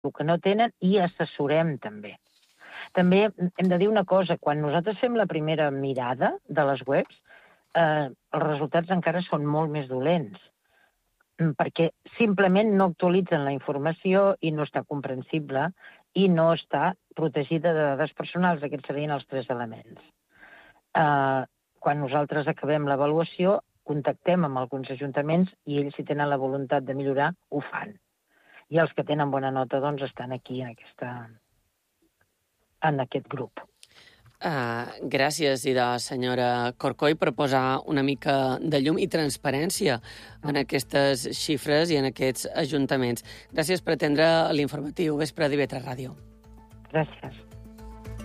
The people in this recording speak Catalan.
el que no tenen i assessorem també. També hem de dir una cosa, quan nosaltres fem la primera mirada de les webs, els resultats encara són molt més dolents, perquè simplement no actualitzen la informació i no està comprensible i no està protegida de dades personals. Aquests serien els 3 elements. Quan nosaltres acabem l'avaluació, contactem amb alguns ajuntaments i ells, si tenen la voluntat de millorar, ho fan. I els que tenen bona nota, doncs, estan aquí en aquest grup. Gràcies, Ida, senyora Corcoy, per posar una mica de llum i transparència en aquestes xifres i en aquests ajuntaments. Gràcies per atendre l'informatiu Vespre d'IV3 Ràdio. Gràcies.